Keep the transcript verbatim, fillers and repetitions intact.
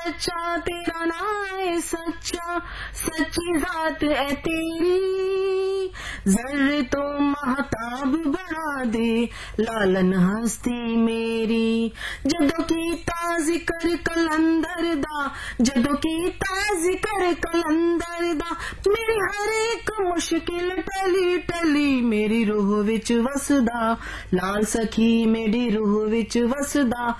सच्चा तेरा नाम है सच्चा, सच्ची जात है तेरी, जर्रे तो महताब बना दे लालन हस्ती मेरी। जदों कीता जिक्र कलंदर दा, जदों कीता जिक्र कलंदर दा, मेरी हर एक मुश्किल टली टली, मेरी रूह विच वसदा लाल सखी मेरी रूह विच वसदा